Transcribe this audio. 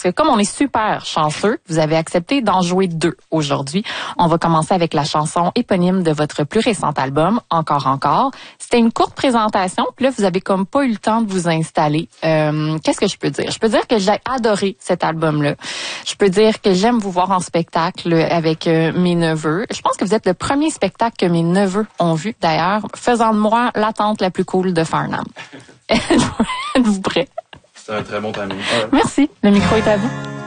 parce que comme on est super chanceux, vous avez accepté d'en jouer 2 aujourd'hui. On va commencer avec la chanson éponyme de votre plus récent album, Encore. C'était une courte présentation, puis là, vous avez comme pas eu le temps de vous installer. Qu'est-ce que je peux dire? Je peux dire que j'ai adoré cet album-là. Je peux dire que j'aime vous voir en spectacle avec mes neveux. Je pense que vous êtes le premier spectacle que mes neveux ont vu, d'ailleurs, faisant de moi la tante la plus cool de Farnham. Êtes-vous prêt? C'est un très bon timing. Merci. Le micro est à vous.